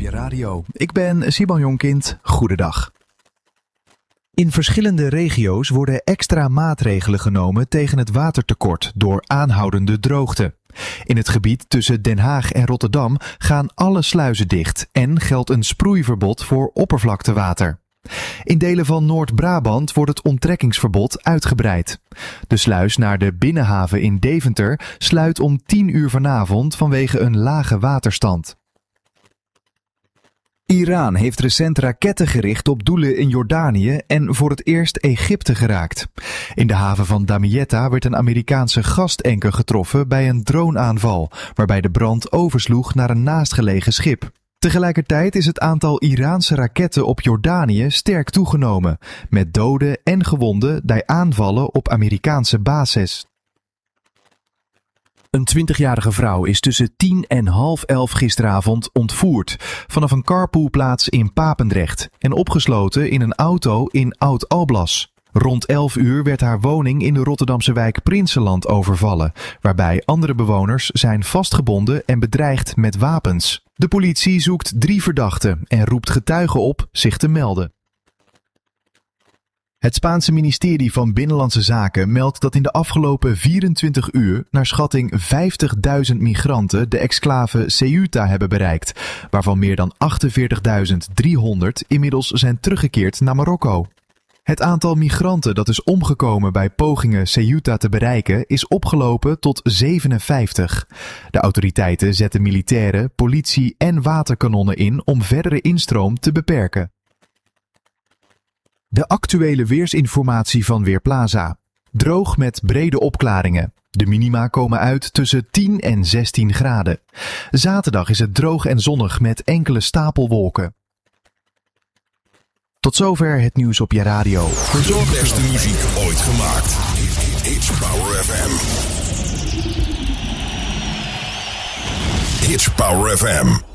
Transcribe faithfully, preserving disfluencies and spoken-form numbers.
je radio. Ik ben Simon Jonkind. Goedendag. In verschillende regio's worden extra maatregelen genomen tegen het watertekort door aanhoudende droogte. In het gebied tussen Den Haag en Rotterdam gaan alle sluizen dicht en geldt een sproeiverbod voor oppervlaktewater. In delen van Noord-Brabant wordt het onttrekkingsverbod uitgebreid. De sluis naar de binnenhaven in Deventer sluit om tien uur vanavond vanwege een lage waterstand. Iran heeft recent raketten gericht op doelen in Jordanië en voor het eerst Egypte geraakt. In de haven van Damietta werd een Amerikaanse gastanker getroffen bij een droneaanval, waarbij de brand oversloeg naar een naastgelegen schip. Tegelijkertijd is het aantal Iraanse raketten op Jordanië sterk toegenomen, met doden en gewonden bij aanvallen op Amerikaanse bases. Een twintigjarige vrouw is tussen tien en half elf gisteravond ontvoerd vanaf een carpoolplaats in Papendrecht en opgesloten in een auto in Oud-Alblas. Rond elf uur werd haar woning in de Rotterdamse wijk Prinsenland overvallen, waarbij andere bewoners zijn vastgebonden en bedreigd met wapens. De politie zoekt drie verdachten en roept getuigen op zich te melden. Het Spaanse ministerie van Binnenlandse Zaken meldt dat in de afgelopen vierentwintig uur naar schatting vijftigduizend migranten de exclave Ceuta hebben bereikt, waarvan meer dan achtenveertigduizend driehonderd inmiddels zijn teruggekeerd naar Marokko. Het aantal migranten dat is omgekomen bij pogingen Ceuta te bereiken is opgelopen tot zevenenvijftig. De autoriteiten zetten militairen, politie en waterkanonnen in om verdere instroom te beperken. De actuele weersinformatie van Weerplaza. Droog met brede opklaringen. De minima komen uit tussen tien en zestien graden. Zaterdag is het droog en zonnig met enkele stapelwolken. Tot zover het nieuws op je radio. De beste muziek ooit gemaakt. It's Power F M. It's Power F M.